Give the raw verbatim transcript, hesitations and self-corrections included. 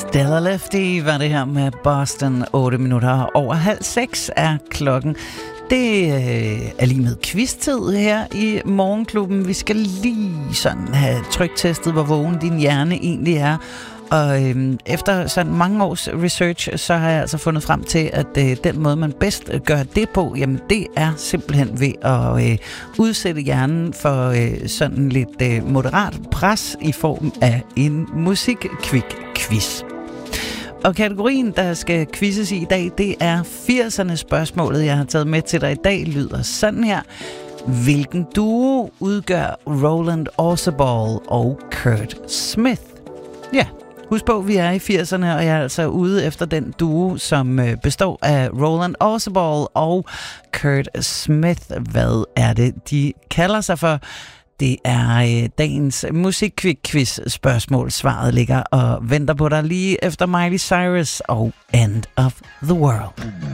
Stella Lefty var det her med Boston. Otte minutter over halv seks er klokken. Det øh, er lige med quiz-tid her i Morgenklubben. Vi skal lige sådan have tryktestet, hvor vågen din hjerne egentlig er. Og øhm, efter sådan mange års research, så har jeg altså fundet frem til, at øh, den måde, man bedst gør det på, jamen det er simpelthen ved at øh, udsætte hjernen for øh, sådan lidt øh, moderat pres i form af en musik-quick-quiz. Og kategorien, der skal quizzes i i dag, det er firserne spørgsmålet, jeg har taget med til dig i dag, lyder sådan her. Hvilken duo udgør Roland Orzabal og Kurt Smith? Ja, husk på, vi er i firserne, og jeg er altså ude efter den duo, som består af Roland Orzabal og Kurt Smith. Hvad er det, de kalder sig for? Det er øh, dagens musik-quiz-spørgsmål. Svaret ligger og venter på dig lige efter Miley Cyrus og End of the World.